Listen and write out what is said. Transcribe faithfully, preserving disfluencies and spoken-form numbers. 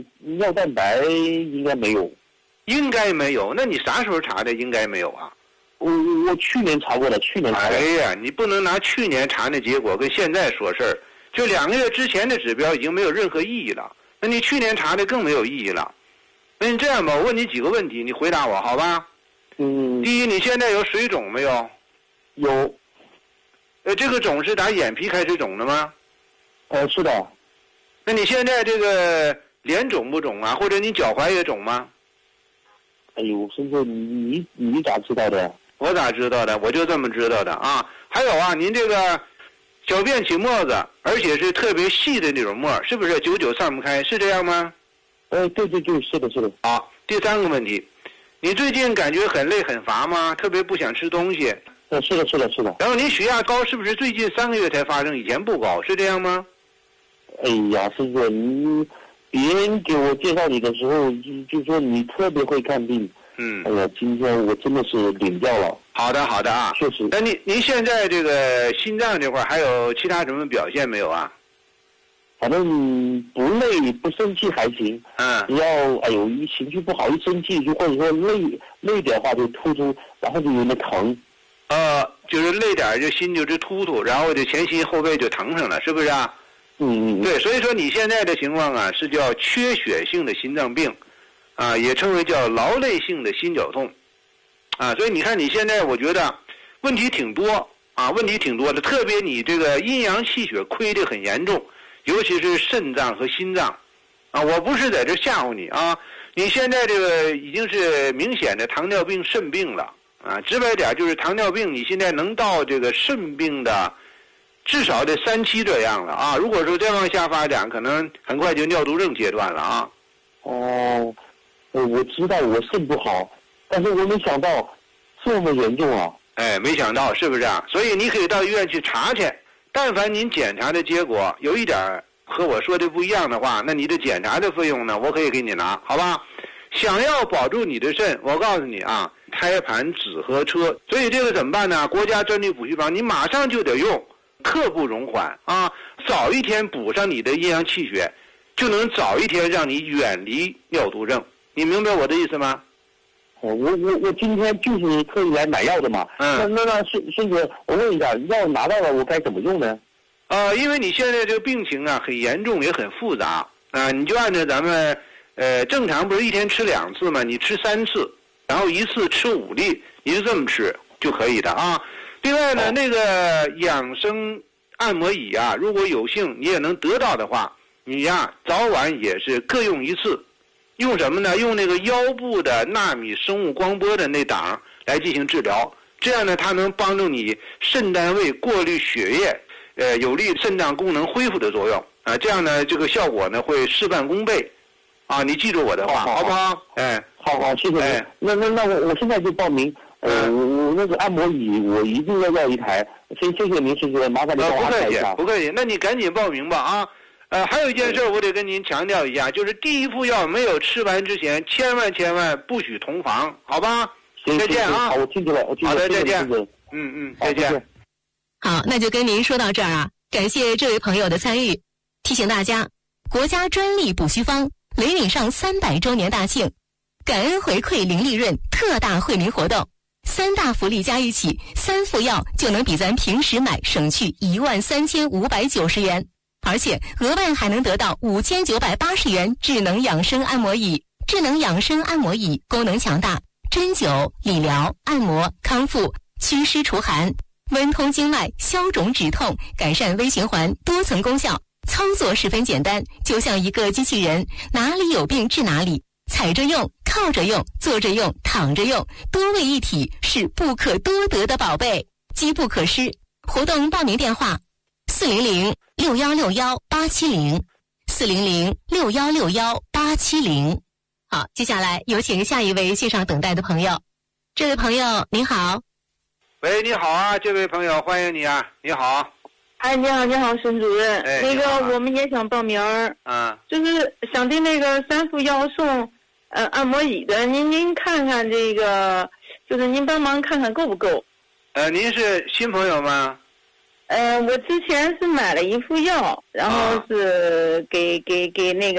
尿蛋白应该没有。 应该没有？那你啥时候查的？应该没有啊。 我我去年查过了，去年查的。 哎呀，你不能拿去年查的结果跟现在说事儿，就两个月之前的指标已经没有任何意义了。那你去年查的更没有意义了。那你这样吧，我问你几个问题，你回答我好吧？ 嗯。 第一，你现在有水肿没有？ 有。 呃，这个肿是打眼皮开始肿的吗？ 呃，是的。 那你现在这个脸肿不肿啊？或者你脚踝也肿吗？ 哎呦，孙子，你你你咋知道的？ 我咋知道的？我就这么知道的啊。还有啊，您这个小便起沫子，而且是特别细的那种沫，是不是久久散不开？是这样吗？ 呃，对对对，是的，是的。 好，第三个问题，你最近感觉很累很乏吗？特别不想吃东西？ 呃，是的，是的，是的。 然后您血压高是不是最近三个月才发生？以前不高，是这样吗？ 哎呀，孙子，你别人给我介绍你的时候就就说你特别会看病。 嗯。 哎呀，今天我真的是领教了。 好的，好的啊。 确实。 那您您现在这个心脏这块还有其他什么表现没有啊？ 反正不累不生气还行。 嗯。 只要哎呦一情绪不好一生气就或者说累累点的话就突突，然后就有点疼。 呃，就是累点就心就直突突，然后就前心后背就疼上了，是不是啊？ 嗯。 对，所以说你现在的情况啊是叫缺血性的心脏病，啊，也称为叫劳累性的心绞痛，啊，所以你看你现在我觉得问题挺多啊，问题挺多的，特别你这个阴阳气血亏得很严重，尤其是肾脏和心脏，啊，我不是在这吓唬你啊，你现在这个已经是明显的糖尿病肾病了。啊，直白点就是糖尿病，你现在能到这个肾病的至少得三期这样了啊！如果说再往下发展，可能很快就尿毒症阶段了啊。 哦，我知道我肾不好，但是我没想到这么严重啊！ 哎，没想到是不是啊？所以你可以到医院去查去，但凡您检查的结果有一点和我说的不一样的话，那你的检查的费用呢，我可以给你拿，好吧？想要保住你的肾，我告诉你啊，胎盘、脂和车，所以这个怎么办呢？国家专利补虚方，你马上就得用，刻不容缓啊！早一天补上你的阴阳气血，就能早一天让你远离尿毒症。你明白我的意思吗？ 哦，我我我今天就是特意来买药的嘛。嗯。那那那孙孙子，我问一下，药拿到了，我该怎么用呢？ 呃，因为你现在这个病情啊很严重，也很复杂啊，你就按照咱们。呃，正常不是一天吃两次吗？你吃三次，然后一次吃五粒，你就这么吃就可以的啊。另外呢，那个养生按摩椅啊，如果有幸你也能得到的话，你呀早晚也是各用一次。用什么呢？用那个腰部的纳米生物光波的那档来进行治疗，这样呢，它能帮助你肾单位过滤血液，呃，有利肾脏功能恢复的作用啊。这样呢，这个效果呢会事半功倍。啊，你记住我的话，好, 好不好？哎， 好好，谢谢你。哎、那那那我我现在就报名。呃，我我那个按摩椅我一定要要一台。谢谢谢您，师傅，麻烦您帮我安排一下。 不客气，不客气。那你赶紧报名吧啊！呃，还有一件事我得跟您强调一下，就是第一副药没有吃完之前，千万千万不许同房，好吧？再见啊！ 好，我记住了，我记住了。 好的，再见。 嗯嗯，再见。 好，那就跟您说到这儿啊，感谢这位朋友的参与。提醒大家，国家专利补虚方。雷敏上三百周年大庆，感恩回馈零利润特大惠民活动，三大福利加一起，三副药就能比咱平时买省去一万三千五百九十元，而且额外还能得到五千九百八十元智能养生按摩椅。智能养生按摩椅功能强大，针灸、理疗、按摩、康复、祛湿除寒、温通经脉、消肿止痛、改善微循环，多层功效。操作十分简单，就像一个机器人，哪里有病治哪里，踩着用，靠着用，坐着用，躺着用，多位一体，是不可多得的宝贝，机不可失。活动报名电话：四零零六幺六幺八七零，四零零六幺六幺八七零。好，接下来有请下一位线上等待的朋友。这位朋友您好。 喂，你好啊，这位朋友，欢迎你啊，你好。 哎，你好，你好，沈主任。 哎， 那个我们也想报名儿， 啊， 就是想订那个三副药送，呃，按摩椅的。您您看看这个，就是您帮忙看看够不够？ 呃，您是新朋友吗？ 呃，我之前是买了一副药，然后是给、啊、给给那个。